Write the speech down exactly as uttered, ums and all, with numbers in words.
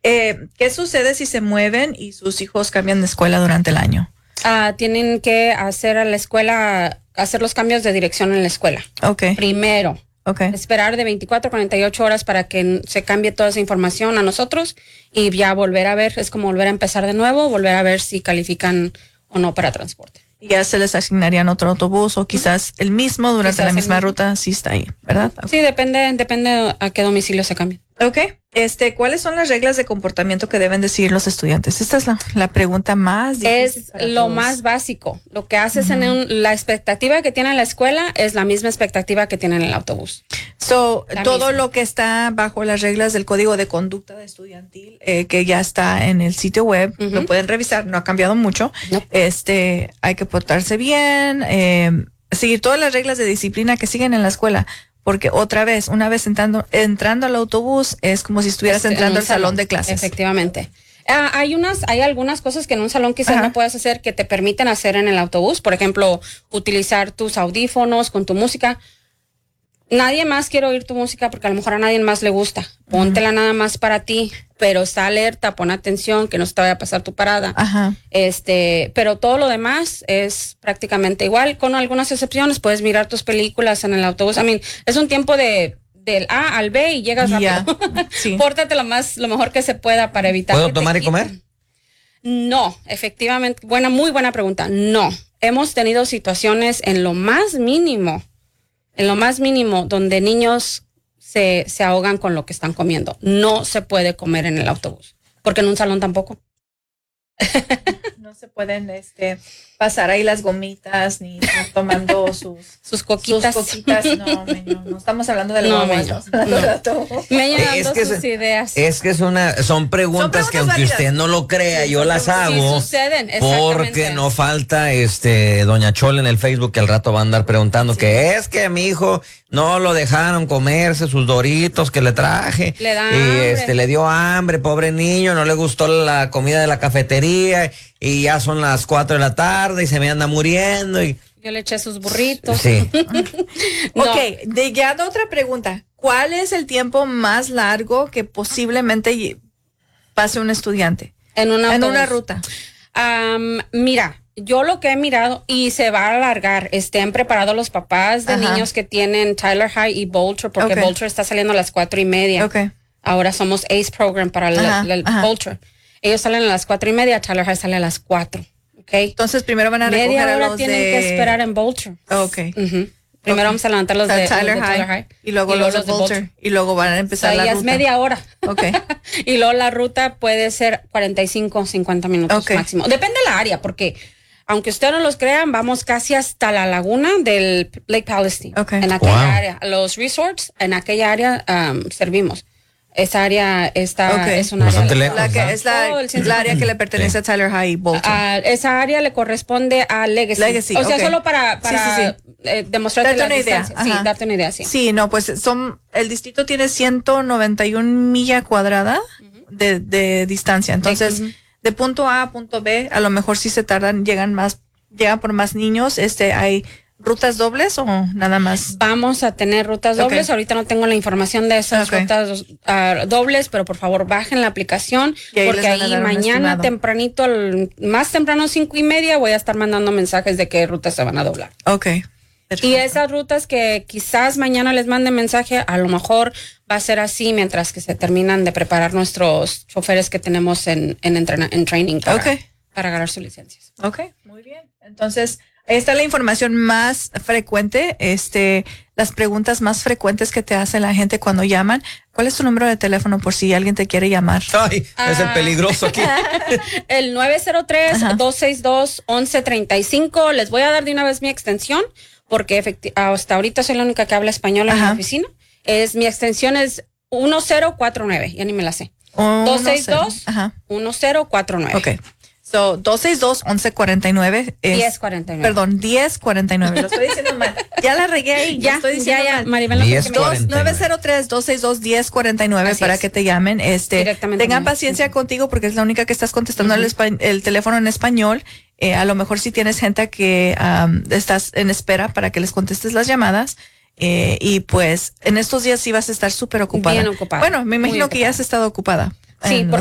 Eh, ¿Qué sucede si se mueven y sus hijos cambian de escuela durante el año? Uh, tienen que hacer a la escuela, hacer los cambios de dirección en la escuela. Okay. Primero. Okay. Esperar de veinticuatro a cuarenta y ocho horas para que se cambie toda esa información a nosotros y ya volver a ver, es como volver a empezar de nuevo, volver a ver si califican o no para transporte. Ya se les asignarían otro autobús o quizás el mismo durante Quizás la misma mismo. ruta, sí está ahí, ¿verdad? Sí, depende, depende a qué domicilio se cambien. Ok. Este, ¿cuáles son las reglas de comportamiento que deben de seguir los estudiantes? Esta es la, la pregunta más difícil. Es para lo todos. más básico. Lo que haces Uh-huh. en un, la expectativa que tiene en la escuela es la misma expectativa que tiene en el autobús. So, La todo misma. lo que está bajo las reglas del Código de Conducta Estudiantil, eh, que ya está en el sitio web, Uh-huh. lo pueden revisar, no ha cambiado mucho. No. Este, hay que portarse bien, eh, seguir todas las reglas de disciplina que siguen en la escuela. Porque otra vez, una vez entrando, entrando al autobús, es como si estuvieras Este, entrando en al un salón de clases. Efectivamente. Ah, hay unas, hay algunas cosas que en un salón quizás Ajá. no puedes hacer que te permiten hacer en el autobús. Por ejemplo, utilizar tus audífonos con tu música. Nadie más quiere oír tu música porque a lo mejor a nadie más le gusta. Póntela nada más para ti, pero está alerta, pon atención, que no se te vaya a pasar tu parada. Ajá. Este, pero todo lo demás es prácticamente igual, con algunas excepciones. Puedes mirar tus películas en el autobús. I mean, es un tiempo de del A al B y llegas Ya. rápido. Sí. Pórtate lo más, lo mejor que se pueda para evitar. ¿Puedo que te tomar y quiten. comer? No, efectivamente, buena, muy buena pregunta. No, hemos tenido situaciones en lo más mínimo, en lo más mínimo, donde niños se, se ahogan con lo que están comiendo. No se puede comer en el autobús, porque en un salón tampoco. No se pueden este, pasar ahí las gomitas ni estar tomando sus, Sus coquitas. sus coquitas. No, meño, no estamos hablando del No, agua, meño, estamos hablando no. del autobús. Me Es dando que sus es- ideas. Es que es una, son preguntas, Son que preguntas aunque válidas. usted no lo crea, Sí, yo son las preguntas- hago. Sí suceden, exactamente. Porque no falta este doña Chole en el Facebook que al rato va a andar preguntando que es que a mi hijo no lo dejaron comerse sus doritos que le traje. Le da y hambre. este le dio hambre, pobre niño, no le gustó la comida de la cafetería y ya son las cuatro de la tarde y se me anda muriendo y Yo le eché sus burritos. sí. No. Ok, de ya de otra pregunta. ¿Cuál es el tiempo más largo que posiblemente lle- pase un estudiante En una, en una ruta? Am, mira, yo lo que he mirado y se va a alargar, estén preparados los papás de Ajá. niños que tienen Tyler High y Vulture, porque Ok. Vulture está saliendo a las cuatro y media. Ok. Ahora somos Ace Program para el, Ajá, el ajá. Vulture. Ellos salen a las cuatro y media, Tyler High sale a las cuatro. Okay. Entonces primero van a recoger Media a hora los tienen de... que esperar en Vulture. Ok. Ujú. Primero Ok. vamos a levantar los O sea, de, Tyler, los de High, Tyler High y luego los de Vulture. Y luego van a O sea, empezar la ya ruta. es media hora. Ok. Y luego la ruta puede ser cuarenta y cinco, cincuenta minutos Ok. máximo. Depende de la área, porque aunque ustedes no los crean, vamos casi hasta la laguna del Lake Palestine. Ok. En aquella Wow. área, los resorts, en aquella área um, servimos. Esa área está, Ok. es una Bastante área. lejos, La que ¿no? es la, Todo el centro. la área que le pertenece Sí. a Tyler High y Vulture. A esa área le corresponde a Legacy. Legacy, o sea, ok. solo para, para Sí, sí, eh, demostrarte Darte la una idea, distancia. Sí, ajá. darte una idea, sí. Sí, no, pues son, el distrito tiene ciento noventa y una milla cuadrada de, de distancia. Entonces, Ujú. de punto A a punto B, a lo mejor sí se tardan, llegan más, llegan por más niños. Este, ¿hay rutas dobles o nada más? Vamos a tener rutas Ok. dobles. Ahorita no tengo la información de esas Ok. rutas ah, dobles, pero por favor bajen la aplicación Y ahí porque les van a ahí dar un mañana estimado. tempranito, al- más temprano cinco y media, voy a estar mandando mensajes de qué rutas se van a doblar. Ok. Y Perfecto. esas rutas que quizás mañana les mande mensaje, a lo mejor va a ser así mientras que se terminan de preparar nuestros choferes que tenemos en, en, entrena- en training para, Ok. para agarrar sus licencias. Ok, muy bien. Entonces, ahí está la información más frecuente, este, las preguntas más frecuentes que te hace la gente cuando llaman. ¿Cuál es tu número de teléfono por si alguien te quiere llamar? Ay, es el Ah. peligroso aquí. El nueve cero tres, Ajá. dos seis dos, once treinta y cinco. Les voy a dar de una vez mi extensión porque efecti- hasta ahorita soy la única que habla español en Ajá. mi oficina. Es, mi extensión es uno cero cuatro nueve, ya ni me la sé. Uno, dos seis cero. dos, Ajá. uno cero cuatro nueve. Ok. So, dos seis dos, once cuarenta y nueve. es- diez cuarenta y nueve. Perdón, diez cuarenta y nueve. Lo estoy diciendo mal. Ya la regué ahí. lo Ya, estoy ya, diciendo ya, mal. Maribel. no sé diez qué me- cuarenta. Dos, nueve cero tres, dos seis dos, diez cuarenta y nueve Así para es. que te llamen. Este, Directamente tengan conmigo. paciencia contigo porque es la única que estás contestando el, Ujú. espa- el teléfono en español. Eh, a lo mejor si tienes gente que am, estás en espera para que les contestes las llamadas. Eh, y pues en estos días sí vas a estar súper ocupada. Bien ocupada. Bueno, me Muy imagino que ya ocupada. has estado ocupada. Sí, en